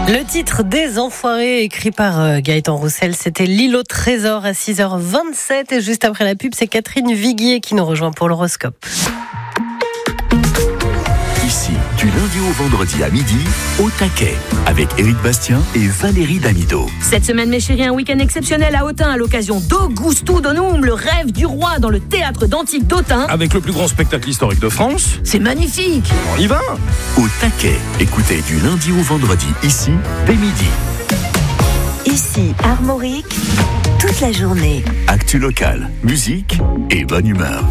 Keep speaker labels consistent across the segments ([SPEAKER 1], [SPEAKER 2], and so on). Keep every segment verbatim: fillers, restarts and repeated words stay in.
[SPEAKER 1] Le titre des Enfoirés, écrit par euh, Gaëtan Roussel, c'était L'île au trésor à six heures vingt-sept. Et juste après la pub, c'est Catherine Viguier qui nous rejoint pour l'horoscope.
[SPEAKER 2] Ici, du lundi au vendredi à midi, au taquet, avec Éric Bastien et Valérie Damido.
[SPEAKER 3] Cette semaine, mes chéris, un week-end exceptionnel à Autun à l'occasion d'Augusto Donum, le rêve du roi dans le théâtre d'Antique d'Autun.
[SPEAKER 4] Avec le plus grand spectacle historique de France.
[SPEAKER 3] C'est magnifique.
[SPEAKER 4] On y va.
[SPEAKER 2] Au taquet, écoutez du lundi au vendredi, ici, dès midi.
[SPEAKER 5] Ici, Armorique, toute la journée.
[SPEAKER 2] Actu locale, musique et bonne humeur.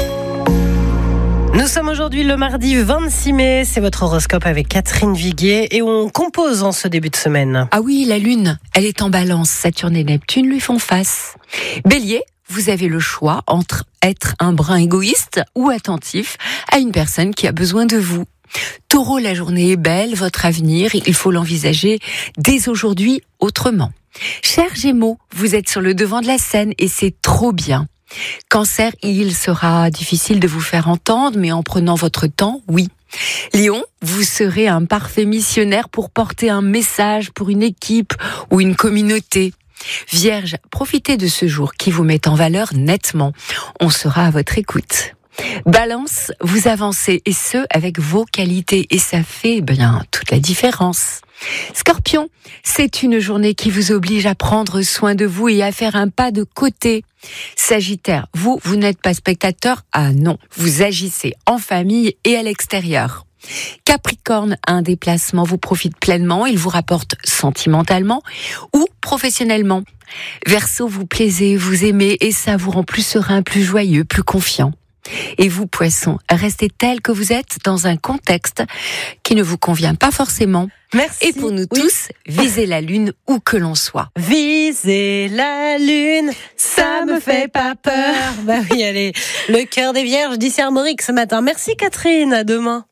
[SPEAKER 1] Nous sommes aujourd'hui le mardi vingt-six mai, c'est votre horoscope avec Catherine Viguier et on compose en ce début de semaine.
[SPEAKER 6] Ah oui, la Lune, elle est en balance, Saturne et Neptune lui font face. Bélier, vous avez le choix entre être un brin égoïste ou attentif à une personne qui a besoin de vous. Taureau, la journée est belle, votre avenir, il faut l'envisager dès aujourd'hui autrement. Cher Gémeaux, vous êtes sur le devant de la scène et c'est trop bien. Cancer, il sera difficile de vous faire entendre, mais en prenant votre temps, oui. Lion, vous serez un parfait missionnaire pour porter un message pour une équipe ou une communauté. Vierge, profitez de ce jour qui vous met en valeur nettement. On sera à votre écoute. Balance, vous avancez et ce avec vos qualités et ça fait bien toute la différence. Scorpion, c'est une journée qui vous oblige à prendre soin de vous et à faire un pas de côté. Sagittaire, vous, vous n'êtes pas spectateur, ah non, vous agissez en famille et à l'extérieur. Capricorne, un déplacement vous profite pleinement, il vous rapporte sentimentalement ou professionnellement. Verseau, vous plaisez, vous aimez et ça vous rend plus serein, plus joyeux, plus confiant. Et vous, Poissons, restez tel que vous êtes dans un contexte qui ne vous convient pas forcément.
[SPEAKER 1] Merci.
[SPEAKER 6] Et pour nous
[SPEAKER 1] oui.
[SPEAKER 6] tous, visez la lune où que l'on soit.
[SPEAKER 1] Viser la lune, ça me fait pas peur. Bah oui, allez, le cœur des vierges d'ici Armorique ce matin. Merci Catherine, à demain.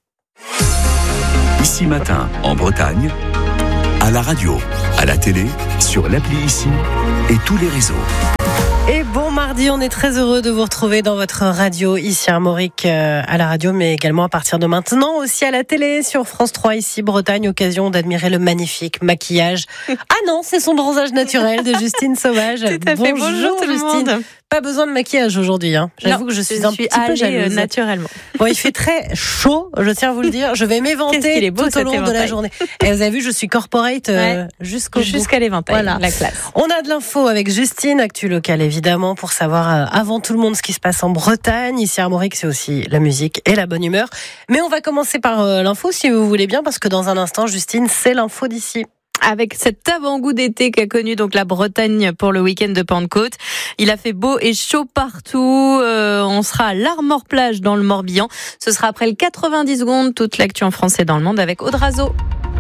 [SPEAKER 2] Ici matin, en Bretagne, à la radio, à la télé, sur l'appli Ici et tous les réseaux.
[SPEAKER 1] Et bon mardi, on est très heureux de vous retrouver dans votre radio ici à Armorique euh, à la radio, mais également à partir de maintenant aussi à la télé sur France trois ici Bretagne, occasion d'admirer le magnifique maquillage. Ah non, c'est son bronzage naturel de Justine Sauvage.
[SPEAKER 7] Tout à fait.
[SPEAKER 1] Bonjour,
[SPEAKER 7] Bonjour tout le
[SPEAKER 1] Justine.
[SPEAKER 7] monde.
[SPEAKER 1] Pas besoin de maquillage aujourd'hui, hein. J'avoue
[SPEAKER 7] non,
[SPEAKER 1] que je suis
[SPEAKER 7] je
[SPEAKER 1] un
[SPEAKER 7] suis
[SPEAKER 1] petit peu jalouse.
[SPEAKER 7] naturellement.
[SPEAKER 1] Bon, il fait très chaud, je tiens à vous le dire. Je vais m'éventer
[SPEAKER 7] beau,
[SPEAKER 1] tout au long
[SPEAKER 7] éventail.
[SPEAKER 1] de la journée. Et vous avez vu, je suis corporate euh,
[SPEAKER 7] Ouais.
[SPEAKER 1] jusqu'au bout.
[SPEAKER 7] Jusqu'à l'éventail,
[SPEAKER 1] Voilà.
[SPEAKER 7] la classe.
[SPEAKER 1] On a de l'info avec Justine, actu locale évidemment, pour savoir euh, avant tout le monde ce qui se passe en Bretagne. Ici à Armorique, c'est aussi la musique et la bonne humeur. Mais on va commencer par euh, l'info si vous voulez bien, parce que dans un instant, Justine, c'est l'info d'ici.
[SPEAKER 7] Avec cet avant-goût d'été qu'a connu donc la Bretagne pour le week-end de Pentecôte. Il a fait beau et chaud partout. Euh, on sera à l'Armor-Plage dans le Morbihan. Ce sera après le quatre-vingt-dix secondes, toute l'actu en français dans le monde avec Audrazo.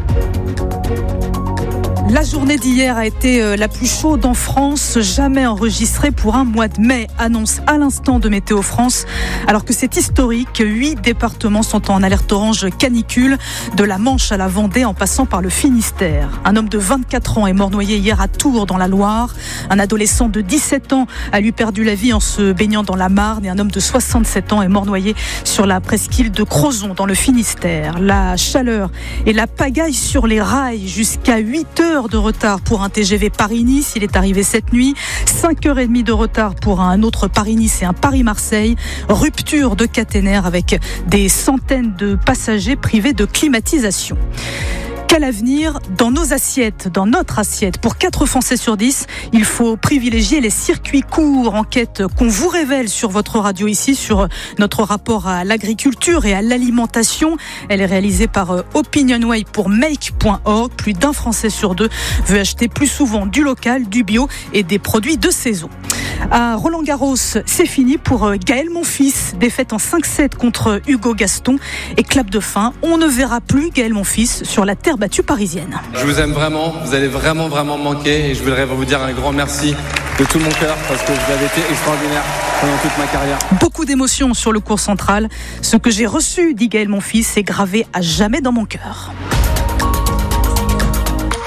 [SPEAKER 8] La journée d'hier a été la plus chaude en France, jamais enregistrée pour un mois de mai, annonce à l'instant de Météo France. Alors que c'est historique, huit départements sont en alerte orange canicule, de la Manche à la Vendée en passant par le Finistère. Un homme de vingt-quatre ans est mort noyé hier à Tours dans la Loire. Un adolescent de dix-sept ans a lui perdu la vie en se baignant dans la Marne et un homme de soixante-sept ans est mort noyé sur la presqu'île de Crozon dans le Finistère. La chaleur et la pagaille sur les rails jusqu'à huit heures de retard pour un T G V Paris-Nice, il est arrivé cette nuit, cinq heures trente de retard pour un autre Paris-Nice et un Paris-Marseille, rupture de caténaire avec des centaines de passagers privés de climatisation. Quel avenir dans nos assiettes, dans notre assiette? Pour quatre Français sur dix, il faut privilégier les circuits courts. Enquête qu'on vous révèle sur votre radio ici, sur notre rapport à l'agriculture et à l'alimentation. Elle est réalisée par Opinionway pour make point org. Plus d'un Français sur deux veut acheter plus souvent du local, du bio et des produits de saison. À Roland-Garros, c'est fini pour Gaël Monfils. Défaite en cinq sept contre Hugo Gaston. Et clap de fin, on ne verra plus Gaël Monfils sur la terre battue parisienne.
[SPEAKER 9] Je vous aime vraiment, vous allez vraiment vraiment me manquer et je voudrais vous dire un grand merci de tout mon cœur parce que vous avez été extraordinaire pendant toute ma carrière.
[SPEAKER 8] Beaucoup d'émotions sur le court central. Ce que j'ai reçu, dit Gaël Monfils, est gravé à jamais dans mon cœur.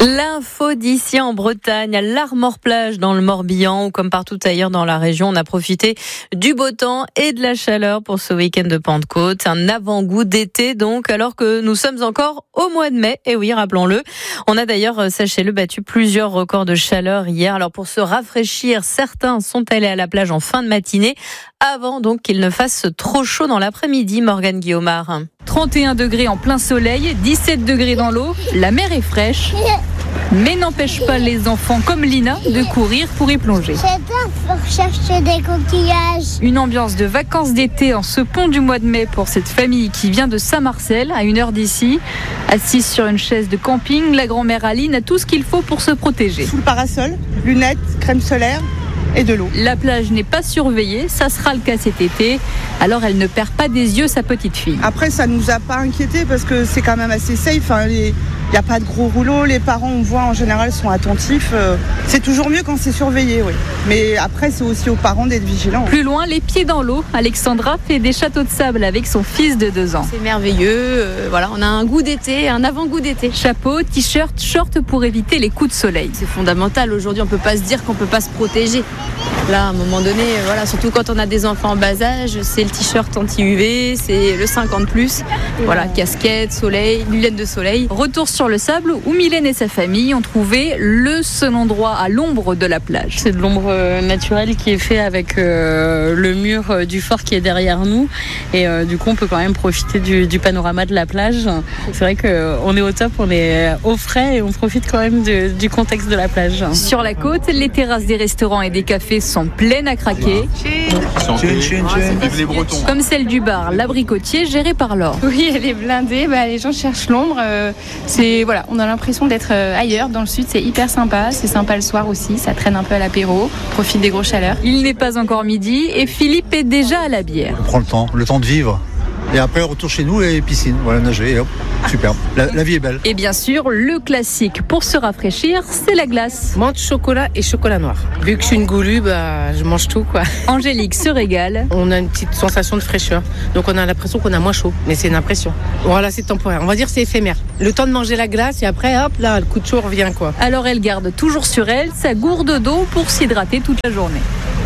[SPEAKER 7] L'info d'ici en Bretagne, à l'Armor-Plage dans le Morbihan, ou comme partout ailleurs dans la région, on a profité du beau temps et de la chaleur pour ce week-end de Pentecôte. Un avant-goût d'été donc, alors que nous sommes encore au mois de mai. Et oui, rappelons-le. On a d'ailleurs, sachez-le, battu plusieurs records de chaleur hier. Alors pour se rafraîchir, certains sont allés à la plage en fin de matinée, avant donc qu'il ne fasse trop chaud dans l'après-midi. Morgane Guillaumard.
[SPEAKER 10] trente et un degrés en plein soleil, dix-sept degrés dans l'eau, la mer est fraîche, mais n'empêche pas les enfants comme Lina de courir pour y plonger.
[SPEAKER 11] J'adore pour chercher des coquillages.
[SPEAKER 10] Une ambiance de vacances d'été en ce pont du mois de mai pour cette famille qui vient de Saint-Marcel, à une heure d'ici. Assise sur une chaise de camping, la grand-mère Aline a tout ce qu'il faut pour se protéger.
[SPEAKER 12] Sous le parasol, lunettes, crème solaire et de l'eau.
[SPEAKER 10] La plage n'est pas surveillée, ça sera le cas cet été, alors elle ne perd pas des yeux sa petite fille.
[SPEAKER 12] Après, ça ne nous a pas inquiétés parce que c'est quand même assez safe. Hein, les... Il n'y a pas de gros rouleaux, les parents, on voit en général, sont attentifs. C'est toujours mieux quand c'est surveillé, oui. Mais après, c'est aussi aux parents d'être vigilants.
[SPEAKER 10] Plus loin, les pieds dans l'eau, Alexandra fait des châteaux de sable avec son fils de deux ans.
[SPEAKER 13] C'est merveilleux, euh, voilà, on a un goût d'été, un avant-goût d'été.
[SPEAKER 10] Chapeau, t-shirt, short pour éviter les coups de soleil.
[SPEAKER 13] C'est fondamental, aujourd'hui on ne peut pas se dire qu'on ne peut pas se protéger. Là, à un moment donné, voilà, surtout quand on a des enfants en bas âge, c'est le t-shirt anti-U V, c'est le cinquante plus, voilà, casquette, soleil, lunettes de soleil.
[SPEAKER 10] Retour sur le sable où Mylène et sa famille ont trouvé le seul endroit à l'ombre de la plage.
[SPEAKER 14] C'est de l'ombre naturelle qui est fait avec euh, le mur du fort qui est derrière nous et euh, du coup on peut quand même profiter du, du panorama de la plage. C'est vrai qu'on est au top, on est au frais et on profite quand même de, du contexte de la plage.
[SPEAKER 10] Sur la côte, les terrasses des restaurants et des cafés sont pleines à craquer.
[SPEAKER 15] Santé. Vive les Bretons.
[SPEAKER 10] Comme celle du bar L'Abricotier géré par Laure.
[SPEAKER 16] Oui, elle est blindée, bah, les gens cherchent l'ombre. Euh, c'est, voilà, on a l'impression d'être euh, ailleurs. Dans le sud, c'est hyper sympa. C'est sympa le soir aussi, ça traîne un peu à l'apéro. Profite des grosses chaleurs.
[SPEAKER 10] Il n'est pas encore midi et Philippe est déjà à la bière.
[SPEAKER 17] On prend le temps, le temps de vivre. Et après, retour chez nous et piscine. Voilà, nager et hop, superbe. La, la vie est belle.
[SPEAKER 10] Et bien sûr, le classique pour se rafraîchir, c'est la glace.
[SPEAKER 18] Menthe, chocolat et chocolat noir. Vu que je suis une goulue, bah, je mange tout, quoi.
[SPEAKER 10] Angélique se régale.
[SPEAKER 18] On a une petite sensation de fraîcheur. Donc on a l'impression qu'on a moins chaud. Mais c'est une impression. Voilà, c'est temporaire. On va dire que c'est éphémère. Le temps de manger la glace et après, hop, là, le coup de chaud revient, quoi.
[SPEAKER 10] Alors elle garde toujours sur elle sa gourde d'eau pour s'hydrater toute la journée.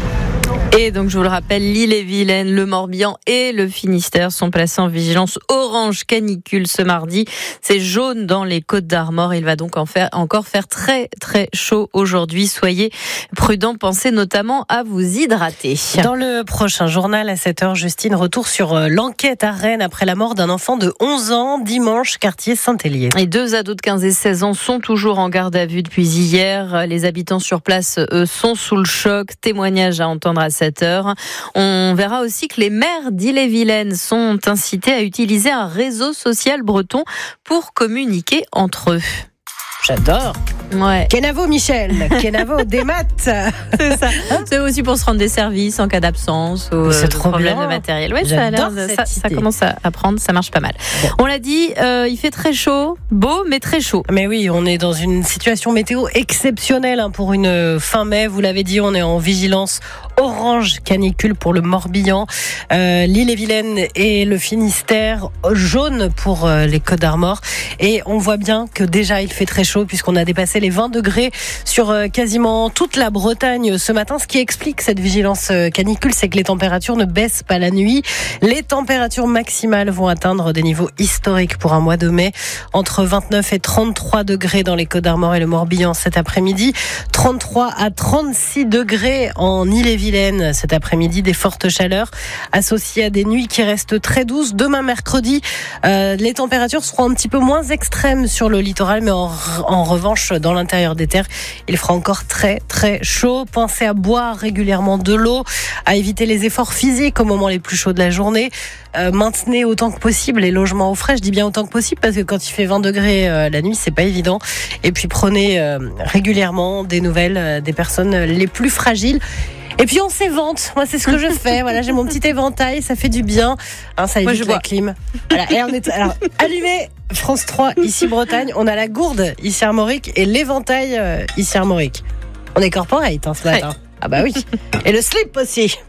[SPEAKER 7] Et donc, je vous le rappelle, l'Ille-et-Vilaine, le Morbihan et le Finistère sont placés en vigilance orange canicule ce mardi. C'est jaune dans les Côtes d'Armor. Il va donc en faire, encore faire très, très chaud aujourd'hui. Soyez prudents. Pensez notamment à vous hydrater.
[SPEAKER 1] Dans le prochain journal à sept heures, Justine, retour sur l'enquête à Rennes après la mort d'un enfant de onze ans, dimanche, quartier Saint-Hélier.
[SPEAKER 7] Et deux ados de quinze et seize ans sont toujours en garde à vue depuis hier. Les habitants sur place, eux, sont sous le choc. Témoignage à entendre à sept heures. On verra aussi que les maires d'Ille-et-Vilaine sont incités à utiliser un réseau social breton pour communiquer entre eux.
[SPEAKER 1] J'adore.
[SPEAKER 7] Ouais.
[SPEAKER 1] Kenavo Michel, Kenavo des maths.
[SPEAKER 7] C'est ça. C'est aussi pour se rendre des services en cas d'absence ou
[SPEAKER 1] c'est
[SPEAKER 7] de
[SPEAKER 1] trop
[SPEAKER 7] problème
[SPEAKER 1] bien.
[SPEAKER 7] de matériel. Ouais, ça, a l'air de, ça, ça commence à, à prendre, ça marche pas mal. Bon. On l'a dit, euh, il fait très chaud, beau mais très chaud.
[SPEAKER 1] Mais oui, on est dans une situation météo exceptionnelle hein, pour une fin mai. Vous l'avez dit, on est en vigilance orange canicule pour le Morbihan, euh, l'Ille-et-Vilaine et le Finistère, jaune pour euh, les Côtes d'Armor. Et on voit bien que déjà il fait très chaud puisqu'on a dépassé les vingt degrés sur euh, quasiment toute la Bretagne ce matin. Ce qui explique cette vigilance euh, canicule, c'est que les températures ne baissent pas la nuit. Les températures maximales vont atteindre des niveaux historiques pour un mois de mai, entre vingt-neuf et trente-trois degrés dans les Côtes d'Armor et le Morbihan cet après-midi, trente-trois à trente-six degrés en Ille-et-Vilaine cet après-midi, des fortes chaleurs associées à des nuits qui restent très douces. Demain mercredi, euh, les températures seront un petit peu moins extrêmes sur le littoral, mais en, en revanche, dans l'intérieur des terres, il fera encore très très chaud. Pensez à boire régulièrement de l'eau, à éviter les efforts physiques au moment les plus chauds de la journée. Euh, maintenez autant que possible les logements au frais. Je dis bien autant que possible parce que quand il fait vingt degrés euh, la nuit, c'est pas évident. Et puis prenez euh, régulièrement des nouvelles euh, des personnes les plus fragiles. Et puis on s'évente. Moi, c'est ce que je fais. Voilà, j'ai mon petit éventail, ça fait du bien. Hein, ça évite Moi, je la vois. clim. Voilà. Et on est alors allumé. France trois ici Bretagne. On a la gourde ici Armorique et l'éventail euh, ici Armorique. On est corporate hein, ce matin. Ouais. Ah bah oui. Et le slip aussi.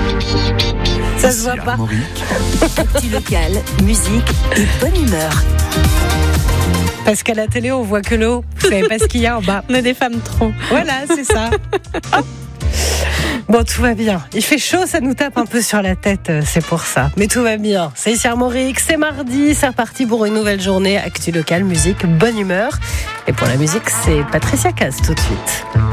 [SPEAKER 2] Ça se voit pas.
[SPEAKER 5] Petit local, musique et bonne humeur.
[SPEAKER 1] Parce qu'à la télé, on voit que l'eau. Vous savez pas ce qu'il y a en bas.
[SPEAKER 7] On est des femmes troncs.
[SPEAKER 1] Voilà, c'est ça. Bon, tout va bien. Il fait chaud, ça nous tape un peu sur la tête, c'est pour ça. Mais tout va bien. C'est ici Armorique, c'est mardi, c'est reparti pour une nouvelle journée. Actu locale, musique, bonne humeur. Et pour la musique, c'est Patricia Cass tout de suite.